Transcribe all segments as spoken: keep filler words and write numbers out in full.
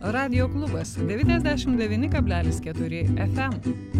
Radio klubas devyniasdešimt devyni kablelis keturi F M.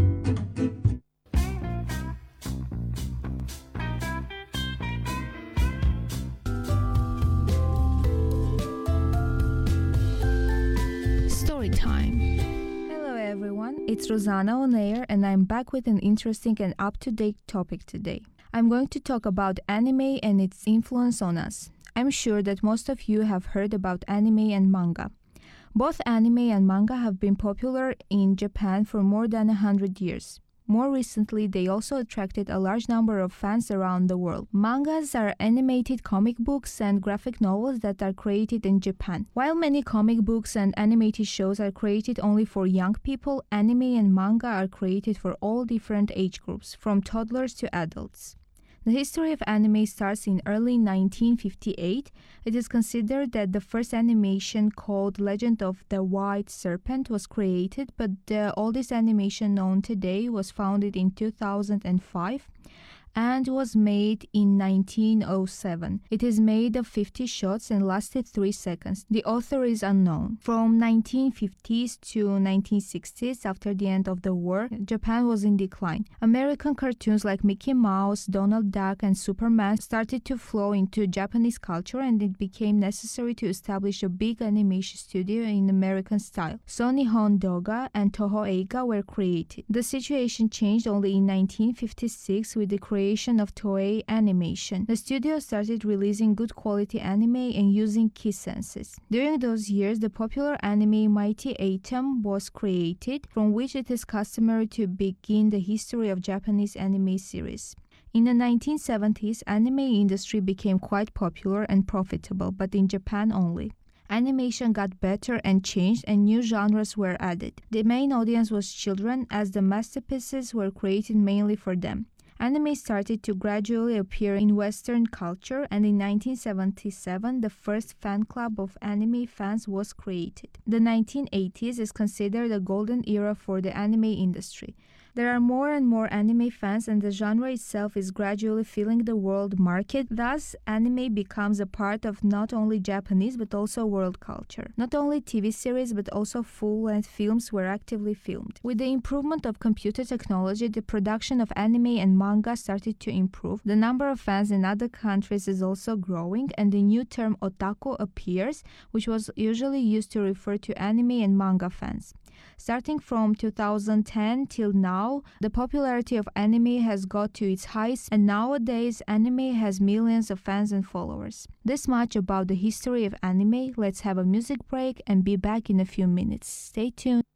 Story time. Hello everyone, it's Rosanna on air and I'm back with an interesting and up-to-date topic today. I'm going to talk about anime and its influence on us. I'm sure that most of you have heard about anime and manga. Both anime and manga have been popular in Japan for more than a hundred years. More recently, they also attracted a large number of fans around the world. Mangas are animated comic books and graphic novels that are created in Japan. While many comic books and animated shows are created only for young people, anime and manga are created for all different age groups, from toddlers to adults. The history of anime starts in early nineteen fifty-eight. It is considered that the first animation called Legend of the White Serpent was created, but the oldest animation known today was founded in two thousand five and was made in nineteen oh seven. It is made of fifty shots and lasted three seconds. The author is unknown. From nineteen fifties to nineteen sixties, after the end of the war, Japan was in decline. American cartoons like Mickey Mouse, Donald Duck, and Superman started to flow into Japanese culture, and it became necessary to establish a big animation studio in American style. So Nihon Doga and Toho Eiga were created. The situation changed only in nineteen fifty-six with the creation of Toei Animation. The studio started releasing good quality anime and using key senses. During those years, the popular anime Mighty Atom was created, from which it is customary to begin the history of Japanese anime series. In the nineteen seventies, anime industry became quite popular and profitable, but in Japan only. Animation got better and changed, and new genres were added. The main audience was children, as the masterpieces were created mainly for them. Anime started to gradually appear in Western culture, and in nineteen seventy-seven, the first fan club of anime fans was created. The nineteen eighties is considered a golden era for the anime industry. There are more and more anime fans, and the genre itself is gradually filling the world market. Thus, anime becomes a part of not only Japanese but also world culture. Not only T V series but also full-length films were actively filmed. With the improvement of computer technology, the production of anime and manga started to improve. The number of fans in other countries is also growing, and the new term otaku appears, which was usually used to refer to anime and manga fans. Starting from two thousand ten till now, the popularity of anime has got to its highest, and nowadays anime has millions of fans and followers. This much about the history of anime. Let's have a music break and be back in a few minutes. Stay tuned.